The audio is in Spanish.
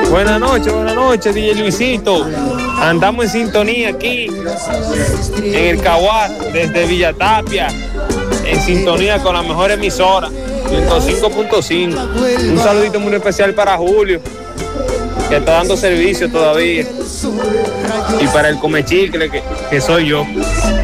Buenas noches, DJ Luisito. Andamos en sintonía aquí, en el Caguas, desde Villa Tapia, en sintonía con la mejor emisora, 105.5. Un saludito muy especial para Julio, que está dando servicio todavía. Y para el Comechicle, que soy yo.